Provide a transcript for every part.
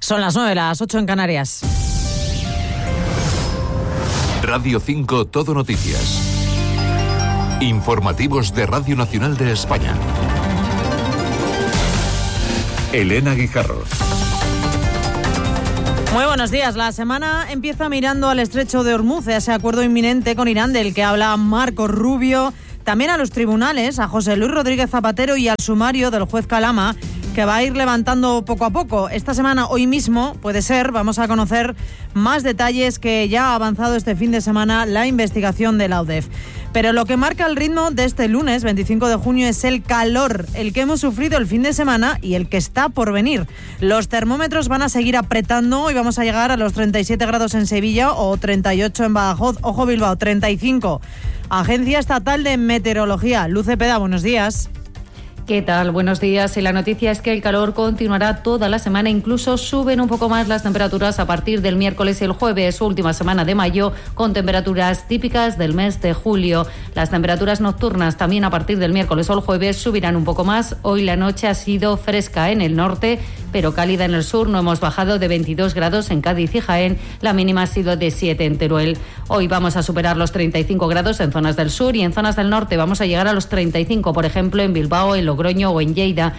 Son las 9, las 8 en Canarias. Radio 5 Todo Noticias. Informativos de Radio Nacional de España. Elena Guijarro. Muy buenos días. La semana empieza mirando al estrecho de Hormuz, ese acuerdo inminente con Irán del que habla Marco Rubio. También a los tribunales, a José Luis Rodríguez Zapatero y al sumario del juez Calama, que va a ir levantando poco a poco. Esta semana, hoy mismo, puede ser, vamos a conocer más detalles que ya ha avanzado este fin de semana la investigación de la UDEF. Pero lo que marca el ritmo de este lunes, 25 de junio, es el calor, el que hemos sufrido el fin de semana y el que está por venir. Los termómetros van a seguir apretando y vamos a llegar a los 37 grados en Sevilla o 38 en Badajoz. Ojo Bilbao, 35. Agencia Estatal de Meteorología. Luz Cepeda, buenos días. ¿Qué tal? Buenos días. Y la noticia es que el calor continuará toda la semana. Incluso suben un poco más las temperaturas a partir del miércoles y el jueves, última semana de mayo, con temperaturas típicas del mes de julio. Las temperaturas nocturnas también a partir del miércoles o el jueves subirán un poco más. Hoy la noche ha sido fresca en el norte, pero cálida en el sur. No hemos bajado de 22 grados en Cádiz y Jaén. La mínima ha sido de 7 en Teruel. Hoy vamos a superar los 35 grados en zonas del sur y en zonas del norte vamos a llegar a los 35, por ejemplo, en Bilbao, en Logroño o en Lleida,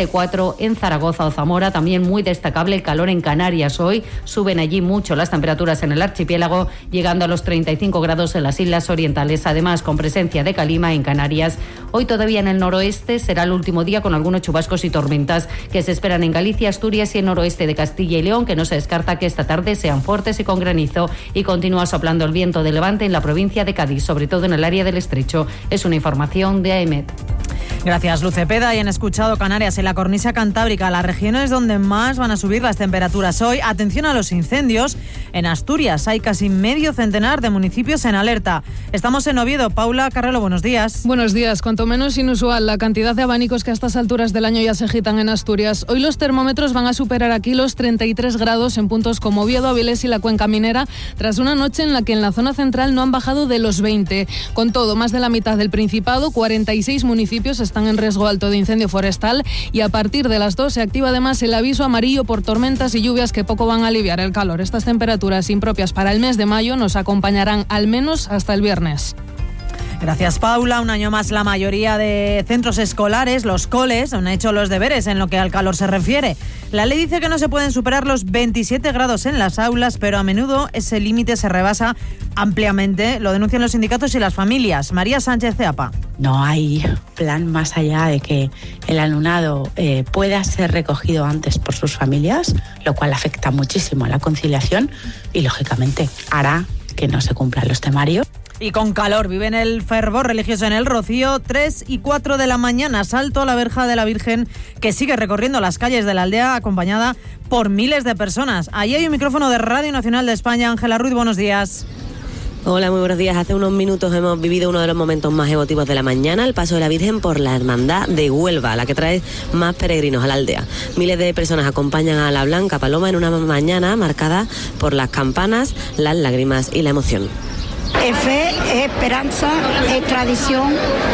34 en Zaragoza o Zamora. También muy destacable el calor en Canarias. Hoy suben allí mucho las temperaturas en el archipiélago, llegando a los 35 grados en las islas orientales, además con presencia de calima en Canarias. Hoy todavía en el noroeste será el último día con algunos chubascos y tormentas que se esperan en Galicia, Asturias y el noroeste de Castilla y León, que no se descarta que esta tarde sean fuertes y con granizo, y continúa soplando el viento de levante en la provincia de Cádiz, sobre todo en el área del Estrecho. Es una información de AEMET. Gracias, Luz Cepeda. Y han escuchado Canarias, en la cornisa cantábrica, las regiones donde más van a subir las temperaturas hoy. Atención a los incendios. En Asturias hay casi medio centenar de municipios en alerta. Estamos en Oviedo. Paula Carrelo, buenos días. Buenos días. Cuanto menos inusual la cantidad de abanicos que a estas alturas del año ya se agitan en Asturias. Hoy los termómetros van a superar aquí los 33 grados en puntos como Oviedo, Avilés y la Cuenca Minera, tras una noche en la que en la zona central no han bajado de los 20. Con todo, más de la mitad del Principado, 46 municipios están en riesgo alto de incendio forestal, y a partir de las 2 se activa además el aviso amarillo por tormentas y lluvias que poco van a aliviar el calor. Estas temperaturas impropias para el mes de mayo nos acompañarán al menos hasta el viernes. Gracias, Paula. Un año más la mayoría de centros escolares, los coles, han hecho los deberes en lo que al calor se refiere. La ley dice que no se pueden superar los 27 grados en las aulas, pero a menudo ese límite se rebasa ampliamente. Lo denuncian los sindicatos y las familias. María Sánchez Ceapa. No hay plan más allá de que el alumnado pueda ser recogido antes por sus familias, lo cual afecta muchísimo a la conciliación y, lógicamente, hará que no se cumplan los temarios. Y con calor viven el fervor religioso en el Rocío. 3 y 4 de la mañana, salto a la verja de la Virgen, que sigue recorriendo las calles de la aldea acompañada por miles de personas. Ahí hay un micrófono de Radio Nacional de España. Ángela Ruiz, buenos días. Hola, muy buenos días. Hace unos minutos hemos vivido uno de los momentos más emotivos de la mañana, el paso de la Virgen por la Hermandad de Huelva, la que trae más peregrinos a la aldea. Miles de personas acompañan a la Blanca Paloma en una mañana marcada por las campanas, las lágrimas y la emoción. Es fe, es esperanza, es tradición,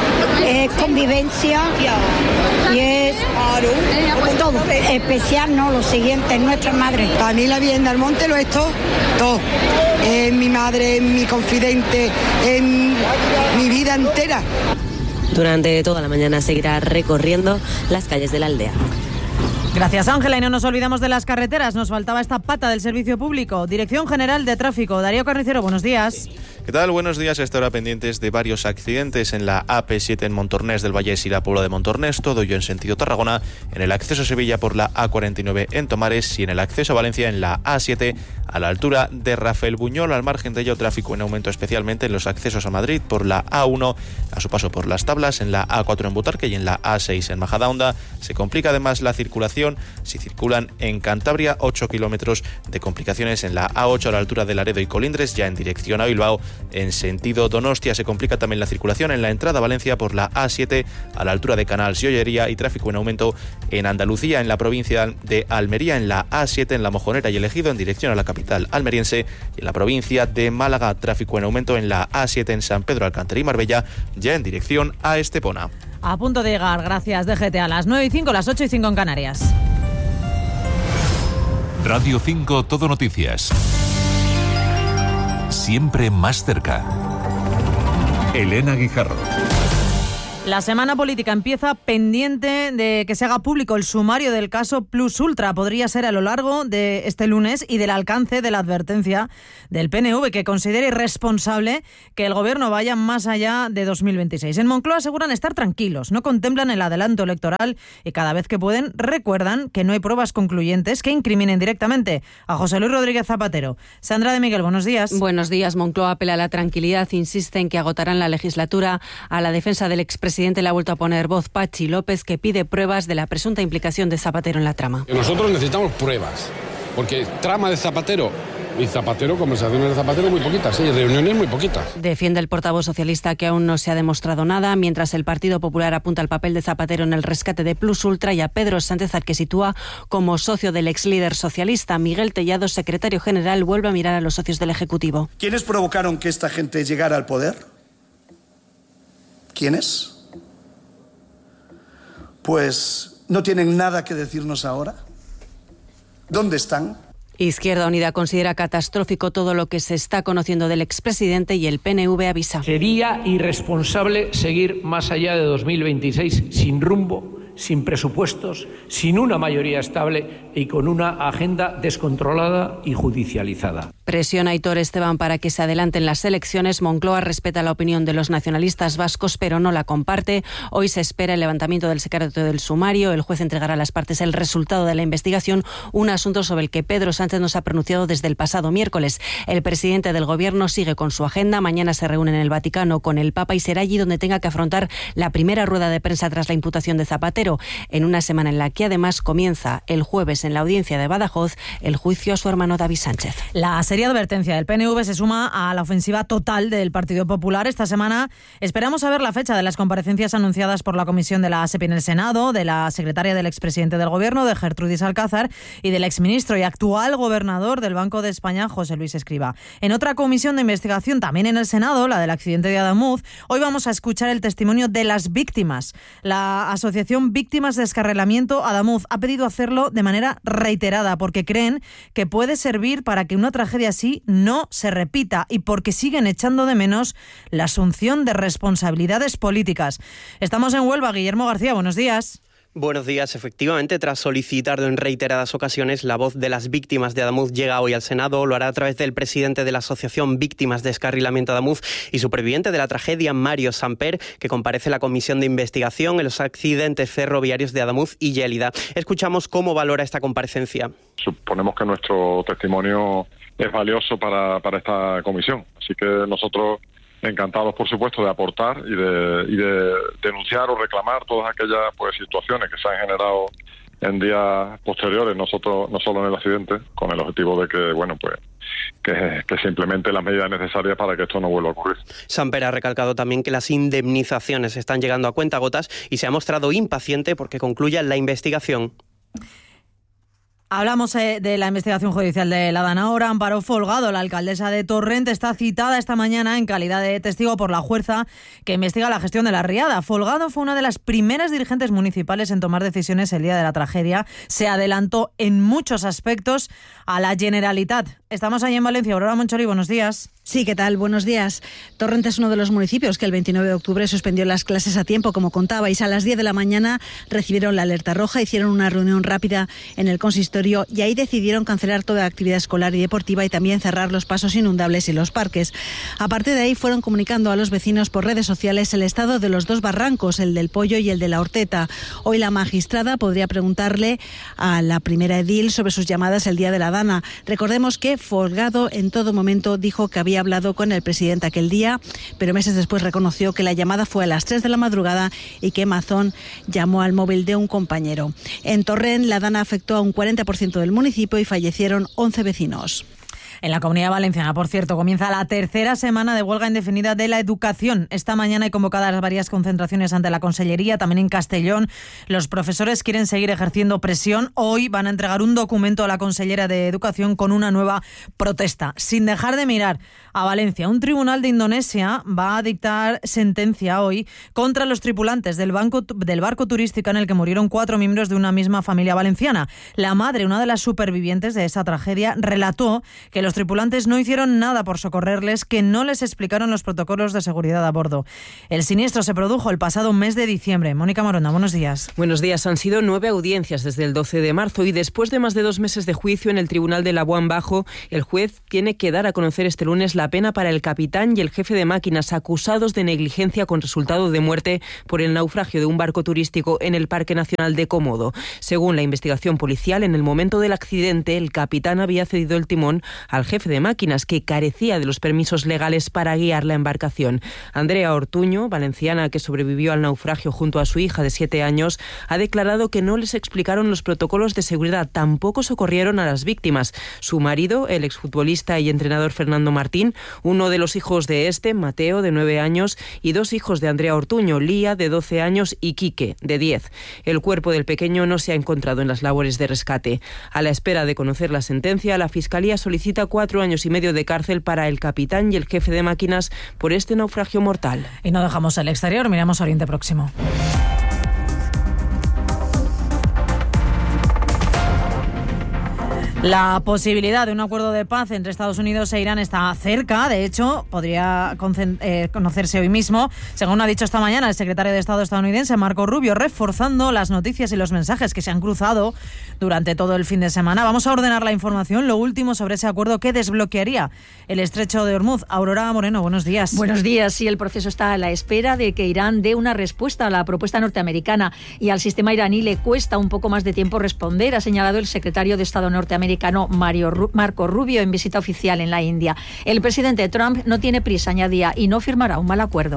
es convivencia y es todo. Especial, no, lo siguiente, es nuestra madre. Para mí la Virgen del Monte lo es todo. Es mi madre, es mi confidente, es mi vida entera. Durante toda la mañana seguirá recorriendo las calles de la aldea. Gracias, Ángela. Y no nos olvidamos de las carreteras. Nos faltaba esta pata del servicio público. Dirección General de Tráfico. Darío Carnicero, buenos días. ¿Qué tal? Buenos días. Esta hora pendientes de varios accidentes en la AP7 en Montornès del Vallés y la Puebla de Montornès, todo ello en sentido Tarragona, en el acceso a Sevilla por la A49 en Tomares y en el acceso a Valencia en la A7 a la altura de Rafael Buñol. Al margen de ello, tráfico en aumento especialmente en los accesos a Madrid por la A1 a su paso por Las Tablas, en la A4 en Butarque y en la A6 en Majadahonda. Se complica además la circulación si circulan en Cantabria, 8 kilómetros de complicaciones en la A8 a la altura de Laredo y Colindres, ya en dirección a Bilbao. En sentido Donostia se complica también la circulación en la entrada a Valencia por la A7 a la altura de Canals y Ollería, y tráfico en aumento en Andalucía, en la provincia de Almería, en la A7 en La Mojonera y El Ejido en dirección a la capital almeriense, y en la provincia de Málaga, tráfico en aumento en la A7 en San Pedro Alcántara y Marbella, ya en dirección a Estepona. A punto de llegar, gracias DGT, a las 9:05, las 8:05 en Canarias. Radio 5 Todo Noticias. Siempre más cerca. Elena Guijarro. La semana política empieza pendiente de que se haga público el sumario del caso Plus Ultra. Podría ser a lo largo de este lunes y del alcance de la advertencia del PNV, que considera irresponsable que el Gobierno vaya más allá de 2026. En Moncloa aseguran estar tranquilos, no contemplan el adelanto electoral y cada vez que pueden recuerdan que no hay pruebas concluyentes que incriminen directamente a José Luis Rodríguez Zapatero. Sandra de Miguel, buenos días. Buenos días. Moncloa apela a la tranquilidad, insiste en que agotarán la legislatura. A la defensa del expresidente le ha vuelto a poner voz Pachi López, que pide pruebas de la presunta implicación de Zapatero en la trama. Nosotros necesitamos pruebas, porque trama de Zapatero y Zapatero, conversaciones de Zapatero muy poquitas, sí, reuniones muy poquitas. Defiende el portavoz socialista que aún no se ha demostrado nada, mientras el Partido Popular apunta al papel de Zapatero en el rescate de Plus Ultra y a Pedro Sánchez, al que sitúa como socio del ex líder socialista. Miguel Tellado, secretario general, vuelve a mirar a los socios del Ejecutivo. ¿Quiénes provocaron que esta gente llegara al poder? ¿Quiénes? Pues no tienen nada que decirnos ahora. ¿Dónde están? Izquierda Unida considera catastrófico todo lo que se está conociendo del expresidente y el PNV avisa. Sería irresponsable seguir más allá de 2026 sin rumbo, sin presupuestos, sin una mayoría estable y con una agenda descontrolada y judicializada. Presiona Aitor Esteban para que se adelanten las elecciones. Moncloa respeta la opinión de los nacionalistas vascos, pero no la comparte. Hoy se espera el levantamiento del secreto del sumario. El juez entregará a las partes el resultado de la investigación, un asunto sobre el que Pedro Sánchez no se ha pronunciado desde el pasado miércoles. El presidente del Gobierno sigue con su agenda. Mañana se reúne en el Vaticano con el Papa y será allí donde tenga que afrontar la primera rueda de prensa tras la imputación de Zapatero, en una semana en la que además comienza el jueves en la audiencia de Badajoz el juicio a su hermano David Sánchez. La serie advertencia del PNV se suma a la ofensiva total del Partido Popular. Esta semana esperamos saber la fecha de las comparecencias anunciadas por la comisión de la SEPI en el Senado, de la secretaria del expresidente del Gobierno, de Gertrudis Alcázar, y del exministro y actual gobernador del Banco de España, José Luis Escrivá. En otra comisión de investigación, también en el Senado, la del accidente de Adamuz, hoy vamos a escuchar el testimonio de las víctimas. La Asociación Víctimas de Descarrilamiento Adamuz ha pedido hacerlo de manera reiterada porque creen que puede servir para que una tragedia así no se repita y porque siguen echando de menos la asunción de responsabilidades políticas. Estamos en Huelva. Guillermo García, buenos días. Buenos días. Efectivamente, tras solicitarlo en reiteradas ocasiones, la voz de las víctimas de Adamuz llega hoy al Senado. Lo hará a través del presidente de la Asociación Víctimas de Descarrilamiento Adamuz y superviviente de la tragedia, Mario Samper, que comparece en la comisión de investigación en los accidentes ferroviarios de Adamuz y Yélida. Escuchamos cómo valora esta comparecencia. Suponemos que nuestro testimonio es valioso para esta comisión, así que nosotros encantados, por supuesto, de aportar y de denunciar o reclamar todas aquellas situaciones que se han generado en días posteriores, no solo en el accidente, con el objetivo de que se implementen las medidas necesarias para que esto no vuelva a ocurrir. Samper ha recalcado también que las indemnizaciones están llegando a cuentagotas y se ha mostrado impaciente porque concluya la investigación. Hablamos de la investigación judicial de la DANA. Ahora Amparo Folgado, la alcaldesa de Torrent, está citada esta mañana en calidad de testigo por la jueza que investiga la gestión de la riada. Folgado fue una de las primeras dirigentes municipales en tomar decisiones el día de la tragedia. Se adelantó en muchos aspectos a la Generalitat. Estamos ahí en Valencia. Aurora Monchori, buenos días. Sí, ¿qué tal? Buenos días. Torrent es uno de los municipios que el 29 de octubre suspendió las clases a tiempo, como contabais. A las 10 de la mañana recibieron la alerta roja, hicieron una reunión rápida en el consistorio y ahí decidieron cancelar toda actividad escolar y deportiva y también cerrar los pasos inundables y los parques. A partir de ahí fueron comunicando a los vecinos por redes sociales el estado de los dos barrancos, el del Pollo y el de la Horteta. Hoy la magistrada podría preguntarle a la primera edil sobre sus llamadas el día de la DANA. Recordemos que Folgado en todo momento dijo que había hablado con el presidente aquel día, pero meses después reconoció que la llamada fue a las 3 de la madrugada y que Mazón llamó al móvil de un compañero. En Torrent, la DANA afectó a un 40% del municipio y fallecieron 11 vecinos. En la Comunidad Valenciana, por cierto, comienza la tercera semana de huelga indefinida de la educación. Esta mañana hay convocadas varias concentraciones ante la Consellería, también en Castellón. Los profesores quieren seguir ejerciendo presión. Hoy van a entregar un documento a la consellera de Educación con una nueva protesta. Sin dejar de mirar a Valencia, un tribunal de Indonesia va a dictar sentencia hoy contra los tripulantes del barco turístico en el que murieron 4 miembros de una misma familia valenciana. La madre, una de las supervivientes de esa tragedia, relató que los tripulantes no hicieron nada por socorrerles, que no les explicaron los protocolos de seguridad a bordo. El siniestro se produjo el pasado mes de diciembre. Mónica Morona, buenos días. Buenos días. Han sido 9 audiencias desde el 12 de marzo y después de más de 2 meses de juicio en el Tribunal de Labuan Bajo, el juez tiene que dar a conocer este lunes la pena para el capitán y el jefe de máquinas acusados de negligencia con resultado de muerte por el naufragio de un barco turístico en el Parque Nacional de Komodo. Según la investigación policial, en el momento del accidente, el capitán había cedido el timón al jefe de máquinas, que carecía de los permisos legales para guiar la embarcación. Andrea Ortuño, valenciana que sobrevivió al naufragio junto a su hija de 7 años, ha declarado que no les explicaron los protocolos de seguridad, tampoco socorrieron a las víctimas. Su marido, el exfutbolista y entrenador Fernando Martín, uno de los hijos de Mateo, de 9 años, y 2 hijos de Andrea Ortuño, Lía, de 12 años, y Quique, de 10. El cuerpo del pequeño no se ha encontrado en las labores de rescate. A la espera de conocer la sentencia, la Fiscalía solicita 4 años y medio de cárcel para el capitán y el jefe de máquinas por este naufragio mortal. Y no dejamos el exterior, miramos Oriente Próximo. La posibilidad de un acuerdo de paz entre Estados Unidos e Irán está cerca. De hecho, podría conocerse hoy mismo, según ha dicho esta mañana el secretario de Estado estadounidense, Marco Rubio, reforzando las noticias y los mensajes que se han cruzado durante todo el fin de semana. Vamos a ordenar la información, lo último sobre ese acuerdo que desbloquearía el estrecho de Hormuz. Aurora Moreno, buenos días. Buenos días. Sí, el proceso está a la espera de que Irán dé una respuesta a la propuesta norteamericana, y al sistema iraní le cuesta un poco más de tiempo responder, ha señalado el secretario de Estado norteamericano Marco Rubio en visita oficial en la India. El presidente Trump no tiene prisa, añadía, y no firmará un mal acuerdo.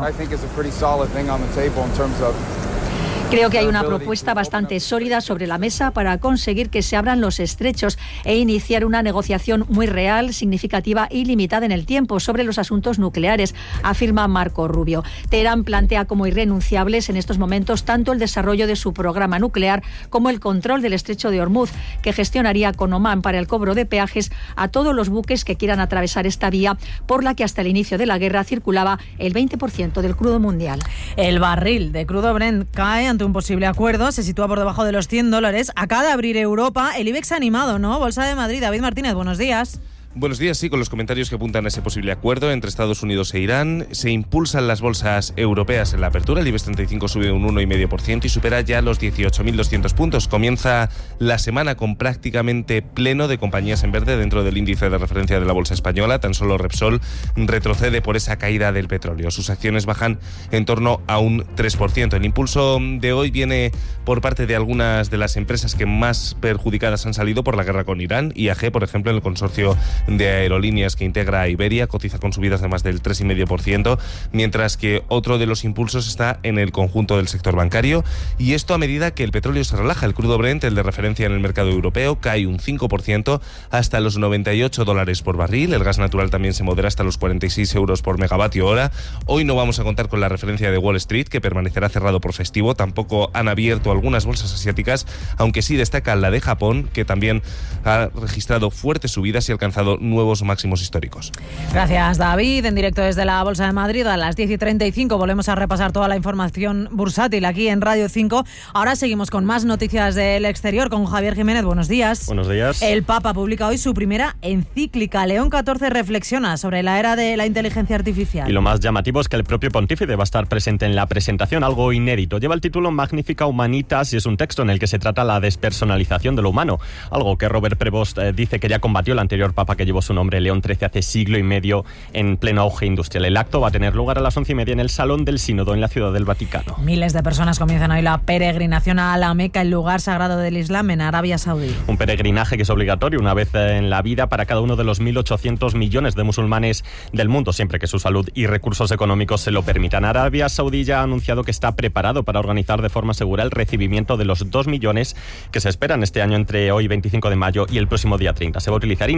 Creo que hay una propuesta bastante sólida sobre la mesa para conseguir que se abran los estrechos e iniciar una negociación muy real, significativa y limitada en el tiempo sobre los asuntos nucleares, afirma Marco Rubio. Teherán plantea como irrenunciables en estos momentos tanto el desarrollo de su programa nuclear como el control del estrecho de Hormuz, que gestionaría con Omán para el cobro de peajes a todos los buques que quieran atravesar esta vía, por la que hasta el inicio de la guerra circulaba el 20% del crudo mundial. El barril de crudo Brent cae ante un posible acuerdo, se sitúa por debajo de los $100. Acaba de abrir Europa, el IBEX animado, ¿no? Bolsa de Madrid, David Martínez, buenos días. Buenos días, sí, con los comentarios que apuntan a ese posible acuerdo entre Estados Unidos e Irán. Se impulsan las bolsas europeas en la apertura. El IBEX 35 sube un 1,5% y supera ya los 18.200 puntos. Comienza la semana con prácticamente pleno de compañías en verde dentro del índice de referencia de la bolsa española. Tan solo Repsol retrocede por esa caída del petróleo. Sus acciones bajan en torno a un 3%. El impulso de hoy viene por parte de algunas de las empresas que más perjudicadas han salido por la guerra con Irán. IAG, por ejemplo, en el consorcio de aerolíneas que integra a Iberia, cotiza con subidas de más del 3,5%, mientras que otro de los impulsos está en el conjunto del sector bancario, y esto a medida que el petróleo se relaja. El crudo Brent, el de referencia en el mercado europeo, cae un 5% hasta los $98 por barril. El gas natural también se modera hasta los 46 euros por megavatio hora. Hoy no vamos a contar con la referencia de Wall Street, que permanecerá cerrado por festivo. Tampoco han abierto algunas bolsas asiáticas, aunque sí destaca la de Japón, que también ha registrado fuertes subidas y ha alcanzado nuevos máximos históricos. Gracias, David. En directo desde la Bolsa de Madrid a las 10:35 volvemos a repasar toda la información bursátil aquí en Radio 5. Ahora seguimos con más noticias del exterior con Javier Jiménez. Buenos días. Buenos días. El Papa publica hoy su primera encíclica. León XIV reflexiona sobre la era de la inteligencia artificial. Y lo más llamativo es que el propio pontífice va a estar presente en la presentación, algo inédito. Lleva el título Magnifica Humanitas y es un texto en el que se trata la despersonalización de lo humano, algo que Robert Prevost dice que ya combatió el anterior Papa que llevó su nombre, León XIII, hace siglo y medio en pleno auge industrial. El acto va a tener lugar a las 11:30 en el Salón del Sínodo en la Ciudad del Vaticano. Miles de personas comienzan hoy la peregrinación a la Meca, el lugar sagrado del Islam en Arabia Saudí. Un peregrinaje que es obligatorio una vez en la vida para cada uno de los 1.800 millones de musulmanes del mundo, siempre que su salud y recursos económicos se lo permitan. Arabia Saudí ya ha anunciado que está preparado para organizar de forma segura el recibimiento de los 2 millones que se esperan este año entre hoy 25 de mayo y el próximo día 30. Se va a utilizar inteligencia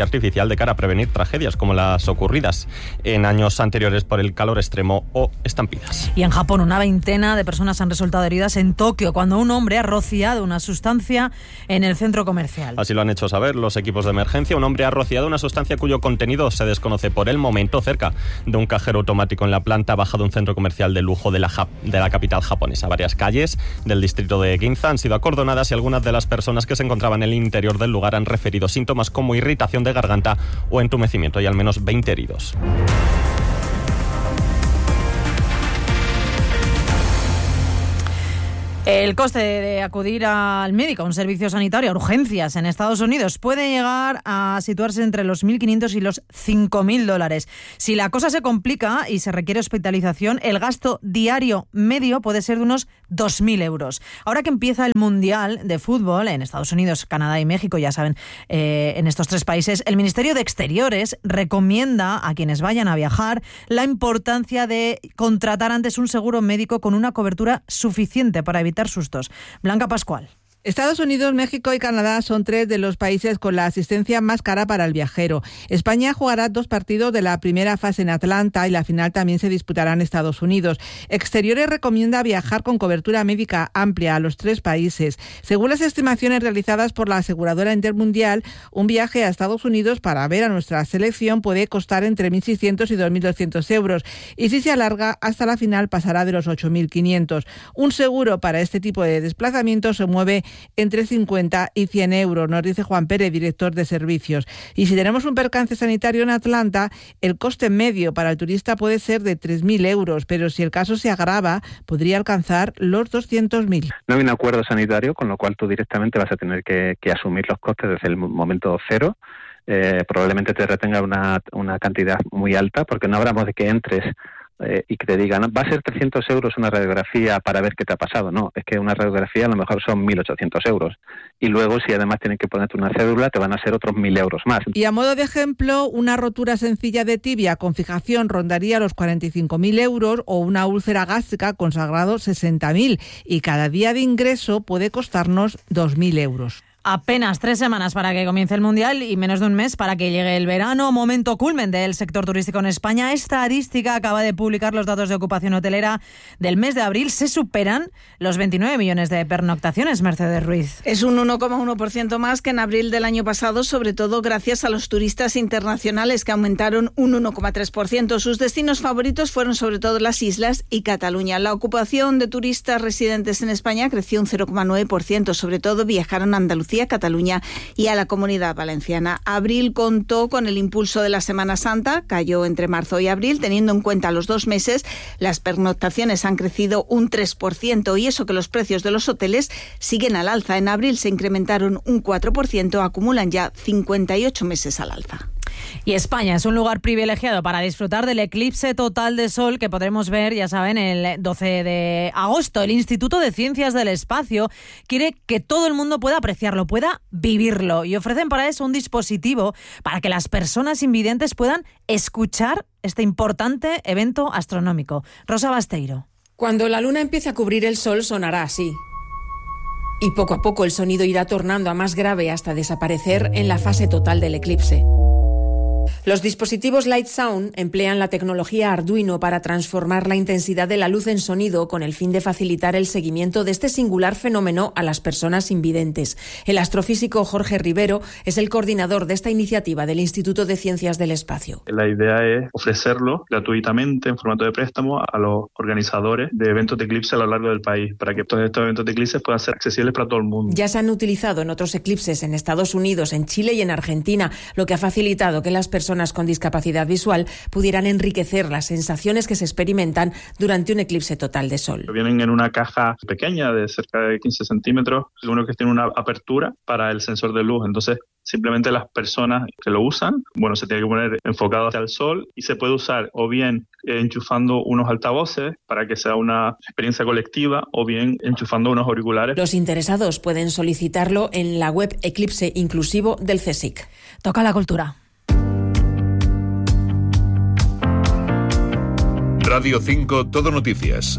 inteligencia artificial de cara a prevenir tragedias como las ocurridas en años anteriores por el calor extremo o estampidas. Y en Japón, una veintena de personas han resultado heridas en Tokio cuando un hombre ha rociado una sustancia en el centro comercial. Así lo han hecho saber los equipos de emergencia. Un hombre ha rociado una sustancia cuyo contenido se desconoce por el momento cerca de un cajero automático en la planta baja de un centro comercial de lujo de la capital japonesa. Varias calles del distrito de Ginza han sido acordonadas y algunas de las personas que se encontraban en el interior del lugar han referido síntomas como irritación de garganta o entumecimiento. Hay al menos 20 heridos. El coste de acudir al médico, a un servicio sanitario, a urgencias en Estados Unidos, puede llegar a situarse entre los $1.500 y los $5.000. Si la cosa se complica y se requiere hospitalización, el gasto diario medio puede ser de unos 2.000 euros. Ahora que empieza el Mundial de Fútbol en Estados Unidos, Canadá y México, ya saben, en estos tres países, el Ministerio de Exteriores recomienda a quienes vayan a viajar la importancia de contratar antes un seguro médico con una cobertura suficiente para evitar sustos. Blanca Pascual. Estados Unidos, México y Canadá son tres de los países con la asistencia más cara para el viajero. España jugará 2 partidos de la primera fase en Atlanta y la final también se disputará en Estados Unidos. Exteriores recomienda viajar con cobertura médica amplia a los 3 países. Según las estimaciones realizadas por la aseguradora Intermundial, un viaje a Estados Unidos para ver a nuestra selección puede costar entre 1.600 y 2.200 euros y si se alarga hasta la final pasará de los 8.500. Un seguro para este tipo de desplazamientos se mueve entre 50 y 100 euros, nos dice Juan Pérez, director de servicios. Y si tenemos un percance sanitario en Atlanta, el coste medio para el turista puede ser de 3.000 euros, pero si el caso se agrava, podría alcanzar los 200.000. No hay un acuerdo sanitario, con lo cual tú directamente vas a tener que asumir los costes desde el momento cero. Probablemente te retenga una cantidad muy alta, porque no hablamos de que entres y que te digan, va a ser 300 euros una radiografía para ver qué te ha pasado. No, es que una radiografía a lo mejor son 1.800 euros. Y luego, si además tienen que ponerte una cédula, te van a ser otros 1.000 euros más. Y a modo de ejemplo, una rotura sencilla de tibia con fijación rondaría los 45.000 euros o una úlcera gástrica con sangrado 60.000. Y cada día de ingreso puede costarnos 2.000 euros. Apenas 3 semanas para que comience el Mundial y menos de un mes para que llegue el verano, momento culmen del sector turístico en España. Estadística acaba de publicar los datos de ocupación hotelera del mes de abril. Se superan los 29 millones de pernoctaciones, Mercedes Ruiz. Es un 1,1% más que en abril del año pasado, sobre todo gracias a los turistas internacionales que aumentaron un 1,3%. Sus destinos favoritos fueron sobre todo las islas y Cataluña. La ocupación de turistas residentes en España creció un 0,9%, sobre todo viajaron a Andalucía, Cataluña y a la Comunidad Valenciana. Abril contó con el impulso de la Semana Santa, cayó entre marzo y abril, teniendo en cuenta los 2 meses, las pernoctaciones han crecido un 3% y eso que los precios de los hoteles siguen al alza. En abril se incrementaron un 4%, acumulan ya 58 meses al alza. Y España es un lugar privilegiado para disfrutar del eclipse total de sol que podremos ver, ya saben, el 12 de agosto. El Instituto de Ciencias del Espacio quiere que todo el mundo pueda apreciarlo, pueda vivirlo, y ofrecen para eso un dispositivo para que las personas invidentes puedan escuchar este importante evento astronómico. Rosa Basteiro. Cuando la luna empiece a cubrir el sol sonará así. Y poco a poco el sonido irá tornando a más grave hasta desaparecer en la fase total del eclipse. Los dispositivos Light Sound emplean la tecnología Arduino para transformar la intensidad de la luz en sonido con el fin de facilitar el seguimiento de este singular fenómeno a las personas invidentes. El astrofísico Jorge Rivero es el coordinador de esta iniciativa del Instituto de Ciencias del Espacio. La idea es ofrecerlo gratuitamente en formato de préstamo a los organizadores de eventos de eclipse a lo largo del país, para que todos estos eventos de eclipse puedan ser accesibles para todo el mundo. Ya se han utilizado en otros eclipses en Estados Unidos, en Chile y en Argentina, lo que ha facilitado que las personas con discapacidad visual pudieran enriquecer las sensaciones que se experimentan durante un eclipse total de sol. Vienen en una caja pequeña de cerca de 15 centímetros, uno que tiene una apertura para el sensor de luz, entonces simplemente las personas que lo usan, se tiene que poner enfocado hacia el sol y se puede usar o bien enchufando unos altavoces para que sea una experiencia colectiva o bien enchufando unos auriculares. Los interesados pueden solicitarlo en la web Eclipse Inclusivo del CSIC. Toca la cultura. Radio 5 Todo Noticias.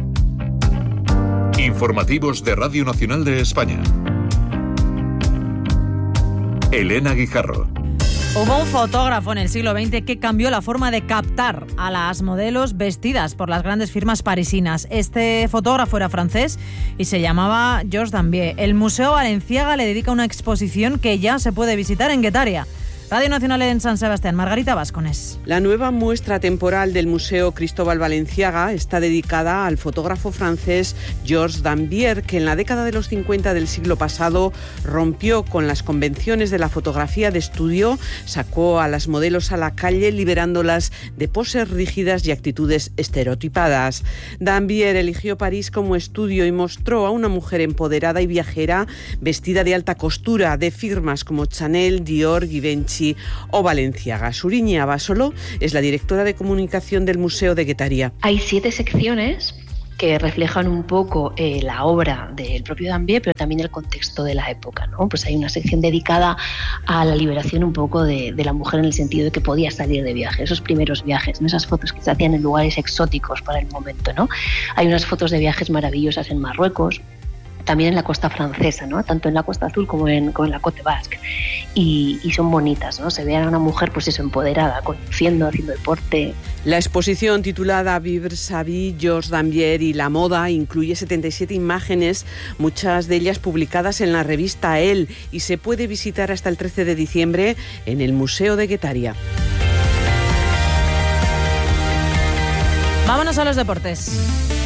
Informativos de Radio Nacional de España. Elena Guijarro. Hubo un fotógrafo en el siglo XX que cambió la forma de captar a las modelos vestidas por las grandes firmas parisinas. Este fotógrafo era francés y se llamaba Georges Dambier. El Museo Balenciaga le dedica una exposición que ya se puede visitar en Guetaria. Radio Nacional en San Sebastián, Margarita Vascones. La nueva muestra temporal del Museo Cristóbal Balenciaga está dedicada al fotógrafo francés Georges Dambier, que en la década de los 50 del siglo pasado rompió con las convenciones de la fotografía de estudio, sacó a las modelos a la calle liberándolas de poses rígidas y actitudes estereotipadas. Dambier eligió París como estudio y mostró a una mujer empoderada y viajera vestida de alta costura de firmas como Chanel, Dior, Givenchy o Balenciaga. Suriñe Abasolo es la directora de comunicación del Museo de Guetaria. Hay 7 secciones que reflejan un poco la obra del propio Dambier, pero también el contexto de la época, ¿no? Pues hay una sección dedicada a la liberación un poco de la mujer en el sentido de que podía salir de viaje, esos primeros viajes, ¿no? Esas fotos que se hacían en lugares exóticos para el momento, ¿no? Hay unas fotos de viajes maravillosas en Marruecos, también en la costa francesa, ¿no? Tanto en la Costa Azul como en la Côte Basque. Y son bonitas, ¿no? Se ve a una mujer, pues eso, empoderada, conduciendo, haciendo deporte. La exposición titulada Vivre sa vie, Georges Dambier y la moda incluye 77 imágenes, muchas de ellas publicadas en la revista Elle, y se puede visitar hasta el 13 de diciembre en el Museo de Guetaria. Vámonos a los deportes.